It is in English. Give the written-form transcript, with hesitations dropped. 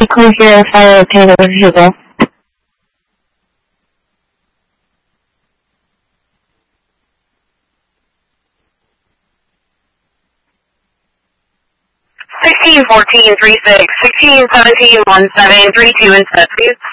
Clear here, fire obtained over Hugo. (1614-36, 1617-1732 and set, please.